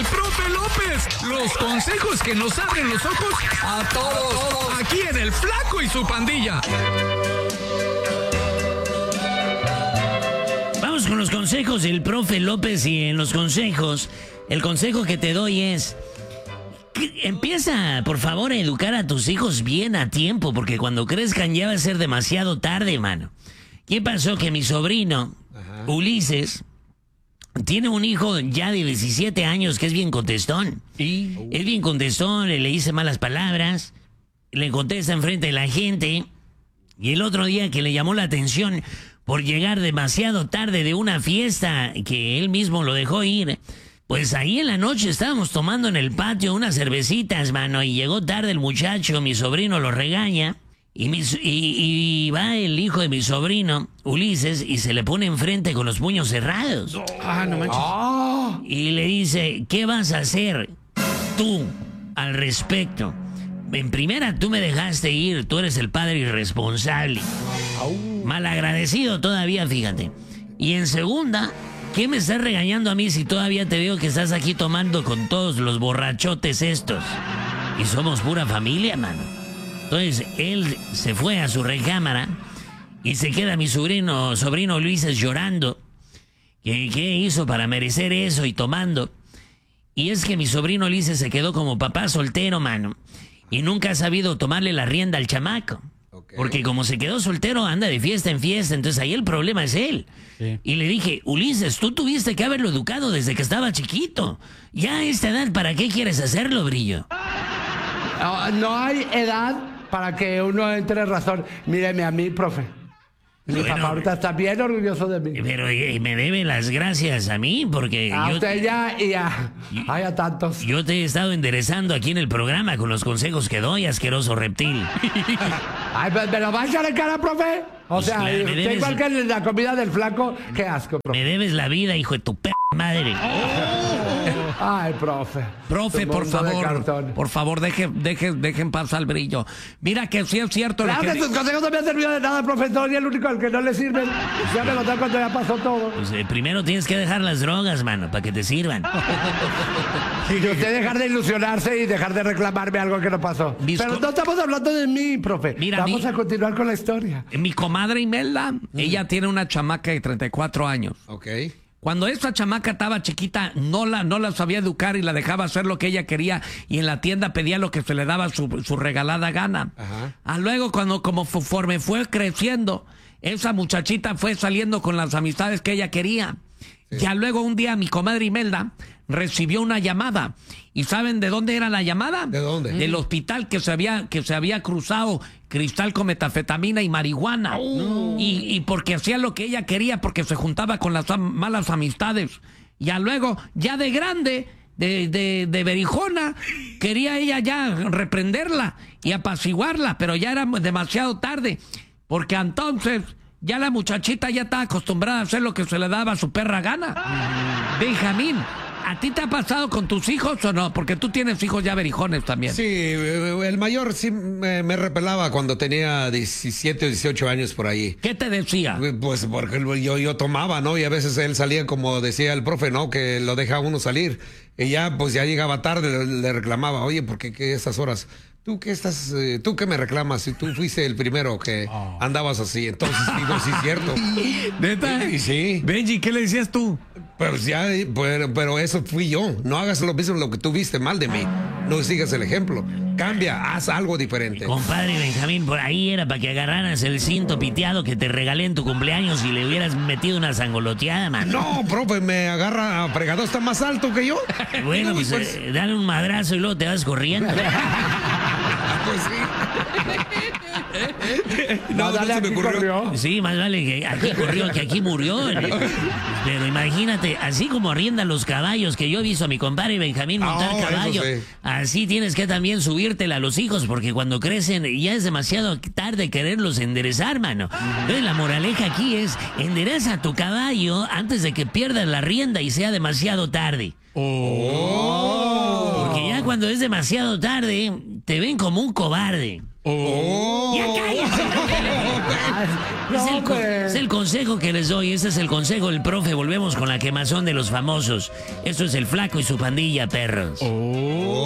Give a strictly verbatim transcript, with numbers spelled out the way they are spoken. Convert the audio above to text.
profe López. Los consejos que nos abren los ojos a todos. Aquí en El Flaco y su pandilla. Vamos con los consejos del profe López, y en los consejos, el consejo que te doy es... Empieza, por favor, a educar a tus hijos bien a tiempo, porque cuando crezcan ya va a ser demasiado tarde, mano. ¿Qué pasó? Que mi sobrino, Ajá. Ulises, tiene un hijo ya de diecisiete años que es bien contestón. ¿Y? Es bien contestón, le dice malas palabras, le contesta enfrente de la gente. Y el otro día que le llamó la atención por llegar demasiado tarde de una fiesta que él mismo lo dejó ir... Pues ahí en la noche estábamos tomando en el patio unas cervecitas, mano, y llegó tarde el muchacho, mi sobrino lo regaña, y, mi, y, y va el hijo de mi sobrino, Ulises, y se le pone enfrente con los puños cerrados. Ah, no manches. Oh. Y le dice, ¿qué vas a hacer tú al respecto? En primera, tú me dejaste ir, tú eres el padre irresponsable. Oh. Malagradecido todavía, fíjate. Y en segunda... ¿Qué me estás regañando a mí si todavía te veo que estás aquí tomando con todos los borrachotes estos? Y somos pura familia, mano. Entonces, él se fue a su recámara y se queda mi sobrino, sobrino Luis llorando. ¿Qué, ¿Qué hizo para merecer eso y tomando? Y es que mi sobrino Luis se quedó como papá soltero, mano. Y nunca ha sabido tomarle la rienda al chamaco. Okay. Porque como se quedó soltero, anda de fiesta en fiesta, entonces ahí el problema es él. Sí. Y le dije, Ulises, tú tuviste que haberlo educado desde que estaba chiquito. Ya a esta edad, ¿para qué quieres hacerlo, Brillo? No, no hay edad para que uno entre en razón. Míreme a mí, profe. Mi bueno, papá ahorita está bien orgulloso de mí. Pero y, me debe las gracias a mí, porque... A yo, usted ya y a... Hay a tantos. Yo te he estado enderezando aquí en el programa con los consejos que doy, asqueroso reptil. Ay, ¿me lo va a echar en cara, profe? O pues sea, la, usted debes, igual que la comida del flaco, qué asco, profe. Me debes la vida, hijo de tu p*** madre. Oh. Ay, profe. Profe, por favor, por favor, deje, deje, dejen pasar el Brillo. Mira que sí es cierto. Claro lo que sus consejos no me han servido de nada, profesor, y el único al que no le sirven. Ya me lo da cuando ya pasó todo. Pues eh, primero tienes que dejar las drogas, mano, para que te sirvan. Y usted dejar de ilusionarse y dejar de reclamarme algo que no pasó. Mis Pero no estamos hablando de mí, profe. Mira, Vamos mi, a continuar con la historia. Mi comadre Imelda, mm. ella tiene una chamaca de treinta y cuatro años. Ok. Cuando esa chamaca estaba chiquita, no la, no la sabía educar y la dejaba hacer lo que ella quería, y en la tienda pedía lo que se le daba su, su regalada gana. Ajá. Ah, luego, cuando como conforme fue creciendo, esa muchachita fue saliendo con las amistades que ella quería. Sí. Ya luego un día mi comadre Imelda recibió una llamada. ¿Y saben de dónde era la llamada? ¿De dónde? Del hospital que se había, que se había cruzado cristal con metafetamina y marihuana. Oh. Y, y porque hacía lo que ella quería, porque se juntaba con las malas amistades. Ya luego, ya de grande, de, de, de berijona, quería ella ya reprenderla y apaciguarla, pero ya era demasiado tarde, porque entonces ya la muchachita ya estaba acostumbrada a hacer lo que se le daba a su perra gana. Mm. Benjamín, ¿a ti te ha pasado con tus hijos o no? Porque tú tienes hijos ya berijones también. Sí, el mayor sí me, me repelaba cuando tenía diecisiete o dieciocho años por ahí. ¿Qué te decía? Pues porque yo, yo tomaba, ¿no? Y a veces él salía como decía el profe, ¿no? Que lo deja uno salir. Y ya, pues ya llegaba tarde, le, le reclamaba, oye, ¿por qué, qué esas horas? ¿Tú qué estás, eh, tú qué me reclamas si tú fuiste el primero que oh. andabas así? Entonces digo, sí es cierto. ¿Neta? Y, y sí. Benji, ¿qué le decías tú? Pero ya, pero, pero eso fui yo. No hagas lo mismo lo que tú viste mal de mí. No sigas el ejemplo. Cambia, haz algo diferente. Compadre Benjamín, por ahí era para que agarraras el cinto piteado que te regalé en tu cumpleaños y le hubieras metido una sangoloteada, man. No, profe, me agarra fregado, está más alto que yo. Bueno, pues, pues... Eh, dale un madrazo y luego te vas corriendo. Pues sí. No, no, se me ocurrió. Sí, más vale que aquí corrió que aquí murió. Pero imagínate, así como arriendan los caballos, que yo he visto a mi compadre Benjamín montar oh, caballo, sí. Así tienes que también subírtela a los hijos, porque cuando crecen ya es demasiado tarde quererlos enderezar, mano. Entonces la moraleja aquí es, endereza tu caballo antes de que pierdas la rienda y sea demasiado tarde. Oh. Porque ya cuando es demasiado tarde, te ven como un cobarde. Oh. ¡Ya cállate! No, es, el, pues. es el consejo que les doy. Este es el consejo del profe. Volvemos con la quemazón de los famosos. Esto es el Flaco y su pandilla, perros. Oh.